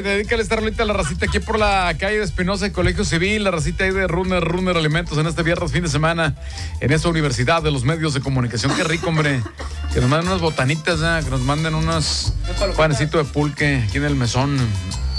dedícale esta rolita a la racita aquí por la calle de Espinosa y Colegio Civil, la racita ahí de Runner Alimentos en este viernes fin de semana en esta Universidad de los Medios de Comunicación. Qué rico, hombre. Que nos manden unas botanitas, que nos manden unos panecitos de pulque aquí en el mesón.